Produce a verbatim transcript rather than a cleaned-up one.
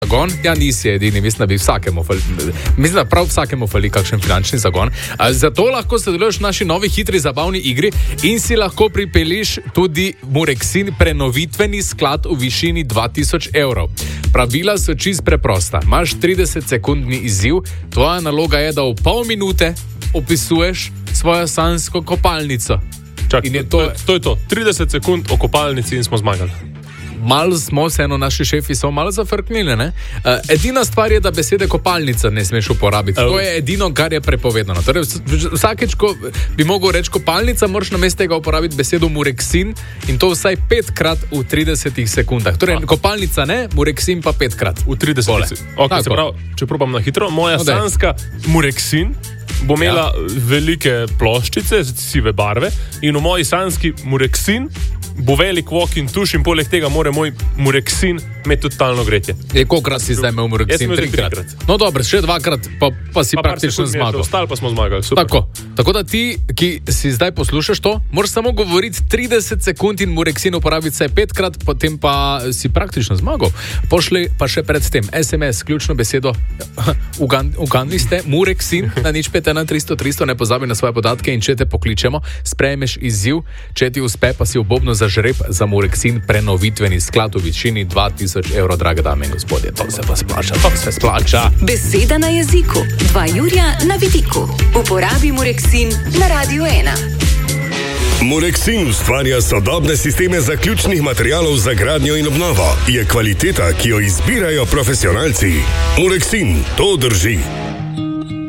zagon. Ja, nisi edini, mislim, da bi vsakemu fali, mislim, da prav vsakemu fali kakšen finančni zagon. Zato lahko sodeluješ v naši novi hitri zabavni igri in si lahko pripeliš tudi Murexin prenovitveni sklad v višini dva tisoč evrov. Pravila so čist preprosta. Imaš trideset sekundni izziv, tvoja naloga je, da v pol minute opisuješ svojo sanjsko kopalnico. Čak, in je to, to, to je to. trideset sekund o kopalnici in smo zmagali. Malo smo, vseeno naši šefi so malo zafrknili, ne? Uh, edina stvar je, da besede kopalnica ne smeš uporabiti. To je edino, kar je prepovedano. Torej, vsakeč, ko bi mogel reči kopalnica, moraš namesto tega uporabiti besedo Murexin in to vsaj petkrat v tridesetih sekundah. Torej, A. kopalnica ne, Murexin pa petkrat. V tridesetih sekundah. Okay, se pravi, če probam na hitro, moja no, sanjska Murexin bo imela ja. velike ploščice, sive barve in v moji sanjski Murexin bo velik wok in tuš in poleg tega mora moj Murexin imeti totalno gretje. Je, kolikrat si zdaj imel Murexin? Trikrat. No dobro, še dvakrat, pa, pa si pa praktično zmagal. Ostali pa smo zmagali, super. Tako, tako da ti, ki si zdaj poslušaš to, moraš samo govoriti trideset sekund in Murexin uporabiti vsaj petkrat, potem pa si praktično zmagal. Pošli pa še pred tem es em es, ključno besedo, ugandli ste, Murexin, na nič pet ena tristo tristo, ne pozabi na svoje podatke in če te pokličemo, sprejmeš izziv, če ti uspe, pa si obobno za žreb za Murexin prenovitveni sklad v višini dva tisoč evrov, drage dame in gospodje. To se pa splača, to se splača. Beseda na jeziku, dva Jurija na vidiku. Uporabi Murexin na Radiu ena. Murexin ustvarja sodobne sisteme zaključnih materialov za gradnjo in obnovo. Je kvaliteta, ki jo izbirajo profesionalci. Murexin, to drži.